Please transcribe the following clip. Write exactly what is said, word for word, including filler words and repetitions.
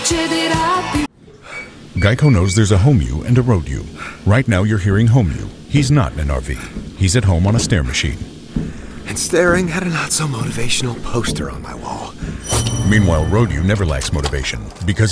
succederà più. Geico knows there's a home you and a road you. Right now you're hearing home you. He's not in an R V. He's at home on a stair machine. And staring at a not-so-motivational poster on my wall. Meanwhile, road you never lacks motivation because